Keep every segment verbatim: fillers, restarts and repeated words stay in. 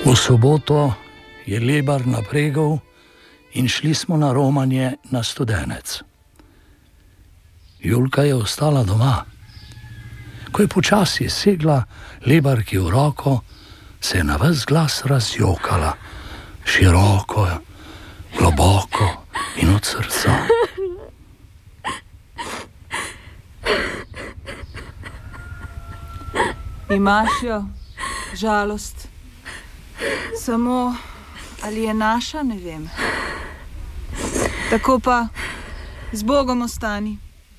V soboto je Lebar napregal in šli smo na romanje na Studenec. Julka je ostala doma. Ko je počasi segla Lebarki v roko, se je na ves glas razjokala, široko, globoko in od srca. Imaš jo, žalost. Samo, ali je naša, ne vem. Tako pa, z Bogom ostani.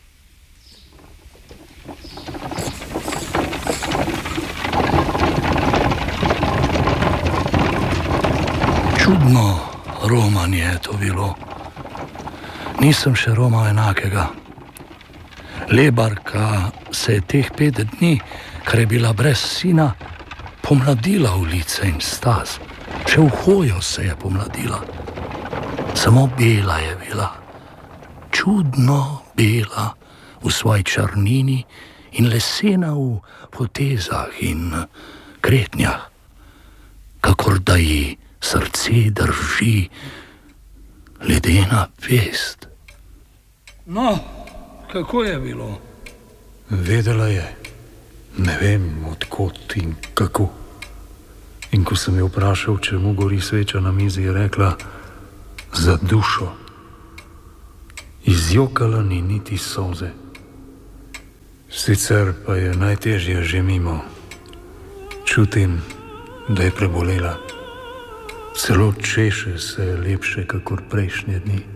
Čudno romanje je to bilo. Nisem še romal enakega. Lebarka se je teh pet dni, ker je bila brez sina, pomladila v lice in staz. Še v hojo se je pomladila. Samo bela je bila. Čudno bela v svoji črnini in lesena v potezah in kretnjah. Kakor da ji srce drži ledena pest. No, kako je bilo? Vedela je. Ne vem, odkot in kako. In ko sem jo vprašal, čemu gori sveča na mizi, je rekla: za dušo. Izjokala ni niti solze. Sicer pa je najtežje že mimo. Čutim, da je prebolela. Celo češe se lepše, kakor prejšnje dni.